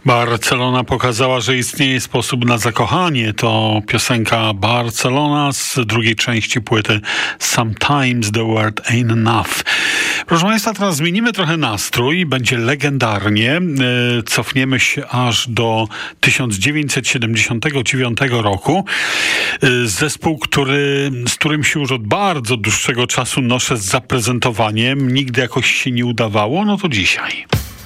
Barcelona pokazała, że istnieje sposób na zakochanie. To piosenka Barcelona z drugiej części płyty Sometimes the Word Ain't Enough. Proszę Państwa, teraz zmienimy trochę nastrój. Będzie legendarnie. Cofniemy się aż do 1979 roku. Zespół, z którym się już od bardzo dłuższego czasu noszę z zaprezentowaniem. Nigdy jakoś się nie udawało. No to dzisiaj.